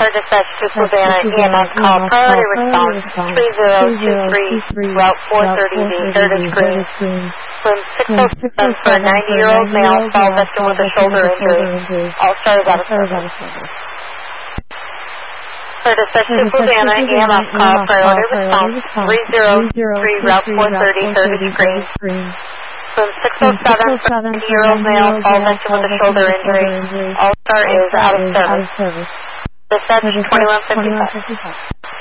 dispatch to Savannah EMS call. Priority response 3023, Route 430D, third is green. Room 607 for a 90-year-old male, fall victim with a shoulder injury. All stars out of service. For dispatch to Savannah EMS call. Priority response 303, Route 430, third is green. Room 607 for a 90-year-old male, fall victim with a shoulder injury. All star is out of service. Dispatch 2155.